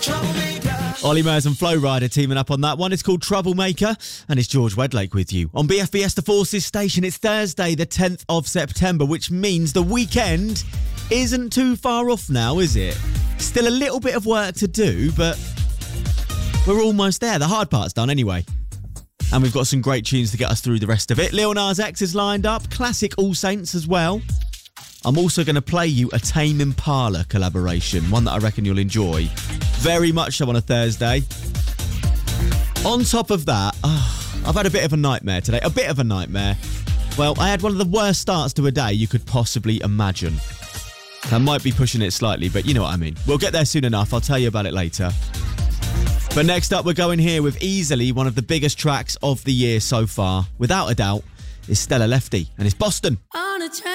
Ollie Murs and Flo Rida teaming up on that one. It's called Troublemaker, and it's George Wedlake with you. On BFBS The Forces station, it's Thursday, the 10th of September, which means the weekend isn't too far off now, is it? Still a little bit of work to do, but we're almost there. The hard part's done anyway. And we've got some great tunes to get us through the rest of it. Lil Nas X is lined up, classic All Saints as well. I'm also going to play you a Tame Impala collaboration, one that I reckon you'll enjoy. Very much so on a Thursday. On top of that, I've had a bit of a nightmare today. A bit of a nightmare. Well, I had one of the worst starts to a day you could possibly imagine. I might be pushing it slightly, but you know what I mean. We'll get there soon enough. I'll tell you about it later. But next up, we're going here with easily one of the biggest tracks of the year so far. Without a doubt, it's Stella Lefty and it's Boston.